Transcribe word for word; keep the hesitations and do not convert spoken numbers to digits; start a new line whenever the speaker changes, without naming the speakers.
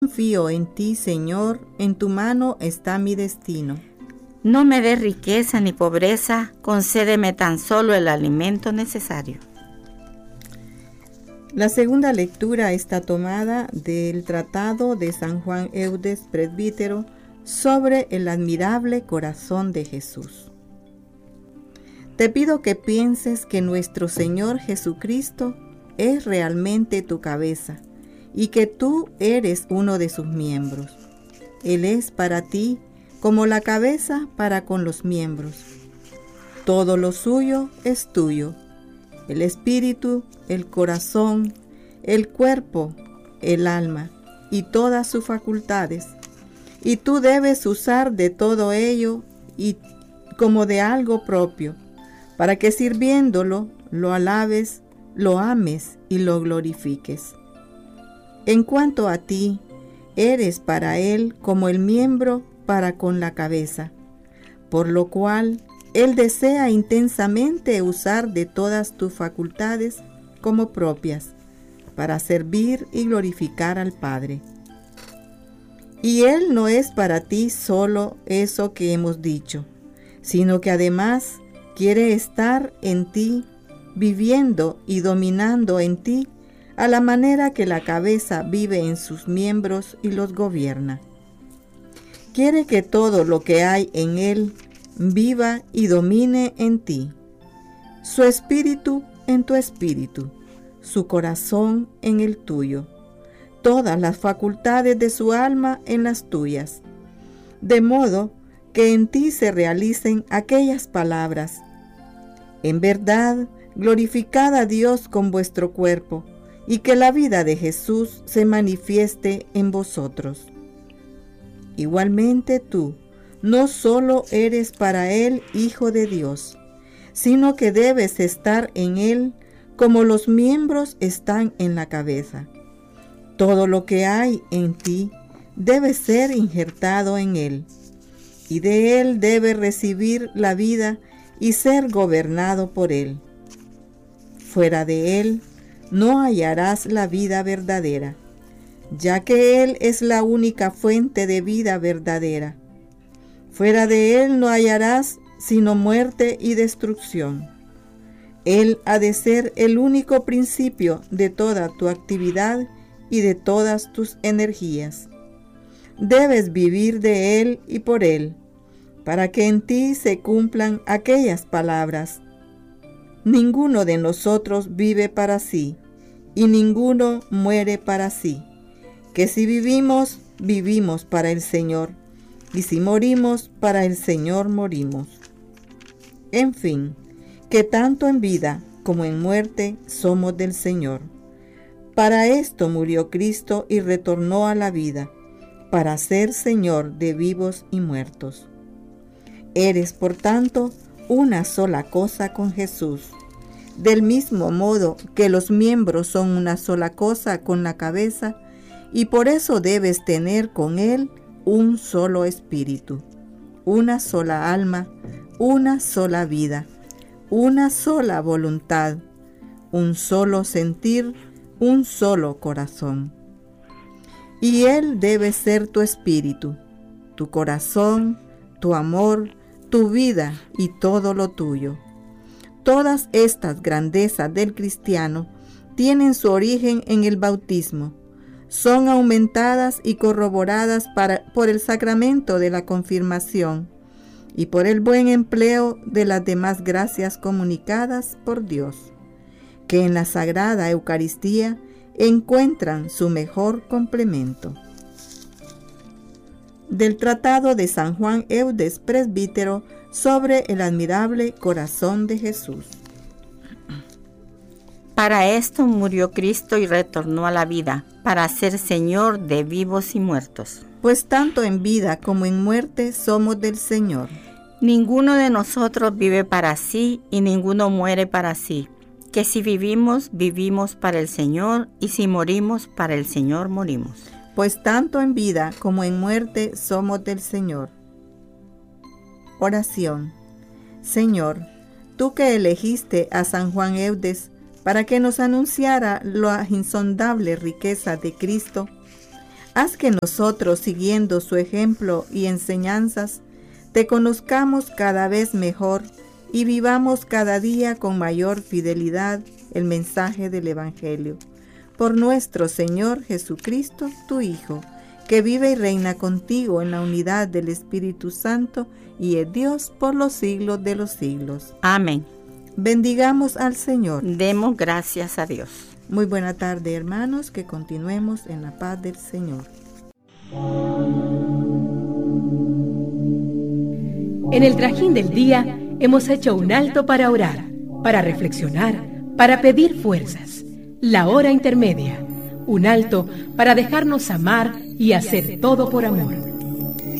Confío en ti, Señor, en tu mano está mi destino.
No me des riqueza ni pobreza, concédeme tan solo el alimento necesario.
La segunda lectura está tomada del Tratado de San Juan Eudes, presbítero, sobre el admirable corazón de Jesús. Te pido que pienses que nuestro Señor Jesucristo es realmente tu cabeza y que tú eres uno de sus miembros. Él es para ti como la cabeza para con los miembros. Todo lo suyo es tuyo: el espíritu, el corazón, el cuerpo, el alma y todas sus facultades. Y tú debes usar de todo ello y como de algo propio, para que sirviéndolo lo alabes, lo ames y lo glorifiques. En cuanto a ti, eres para Él como el miembro para con la cabeza, por lo cual Él desea intensamente usar de todas tus facultades como propias, para servir y glorificar al Padre. Y Él no es para ti solo eso que hemos dicho, sino que además quiere estar en ti, viviendo y dominando en ti, a la manera que la cabeza vive en sus miembros y los gobierna. Quiere que todo lo que hay en Él viva y domine en ti, su espíritu en tu espíritu, su corazón en el tuyo, todas las facultades de su alma en las tuyas, de modo que en ti se realicen aquellas palabras: en verdad, glorificad a Dios con vuestro cuerpo, y que la vida de Jesús se manifieste en vosotros. Igualmente tú, no solo eres para Él Hijo de Dios, sino que debes estar en Él como los miembros están en la cabeza. Todo lo que hay en ti debe ser injertado en Él, y de Él debe recibir la vida y ser gobernado por Él. Fuera de Él no hallarás la vida verdadera, ya que Él es la única fuente de vida verdadera. Fuera de Él no hallarás sino muerte y destrucción. Él ha de ser el único principio de toda tu actividad y de todas tus energías. Debes vivir de Él y por Él, para que en ti se cumplan aquellas palabras: ninguno de nosotros vive para sí, y ninguno muere para sí. Que si vivimos, vivimos para el Señor, y si morimos, para el Señor morimos. En fin, que tanto en vida como en muerte somos del Señor. Para esto murió Cristo y retornó a la vida, para ser Señor de vivos y muertos. Eres, por tanto, una sola cosa con Jesús, del mismo modo que los miembros son una sola cosa con la cabeza, y por eso debes tener con Él un solo espíritu, una sola alma, una sola vida, una sola voluntad, un solo sentir, un solo corazón. Y Él debe ser tu espíritu, tu corazón, tu amor, tu vida y todo lo tuyo. Todas estas grandezas del cristiano tienen su origen en el bautismo, son aumentadas y corroboradas para, por el sacramento de la confirmación y por el buen empleo de las demás gracias comunicadas por Dios, que en la Sagrada Eucaristía encuentran su mejor complemento. Del Tratado de San Juan Eudes, presbítero, sobre el admirable corazón de Jesús.
Para esto murió Cristo y retornó a la vida, para ser Señor de vivos y muertos.
Pues tanto en vida como en muerte somos del Señor.
Ninguno de nosotros vive para sí y ninguno muere para sí. Que si vivimos, vivimos para el Señor, y si morimos, para el Señor morimos.
Pues tanto en vida como en muerte somos del Señor. Oración. Señor, tú que elegiste a San Juan Eudes para que nos anunciara las insondables riquezas de Cristo, Haz que nosotros, siguiendo su ejemplo y enseñanzas, te conozcamos cada vez mejor y vivamos cada día con mayor fidelidad el mensaje del Evangelio. Por nuestro Señor Jesucristo, tu Hijo, que vive y reina contigo en la unidad del Espíritu Santo y es Dios por los siglos de los siglos.
Amén.
Bendigamos al Señor.
Demos gracias a Dios.
Muy buena tarde, hermanos, que continuemos en la paz del Señor.
En el trajín del día hemos hecho un alto para orar, para reflexionar, para pedir fuerzas. La hora intermedia, un alto para dejarnos amar y hacer todo por amor.